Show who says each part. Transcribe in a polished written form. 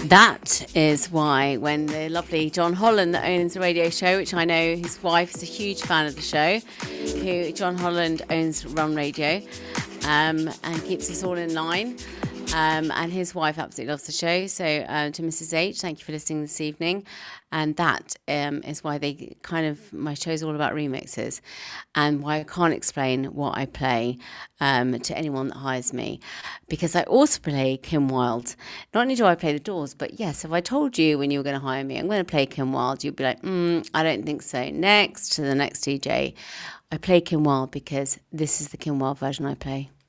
Speaker 1: That is why when the lovely John Holland that owns the radio show, which I know his wife is a huge fan of the show, John Holland owns Run Radio, and keeps us all in line. And his wife absolutely loves the show. So to Mrs. H, thank you for listening this evening. And that is why my show's all about remixes, and why I can't explain what I play to anyone that hires me, because I also play Kim Wilde. Not only do I play the Doors, but yes, if I told you when you were going to hire me, I'm going to play Kim Wilde, you'd be like, I don't think so. Next to the next DJ. I play Kim Wilde because this is the Kim Wilde version I play.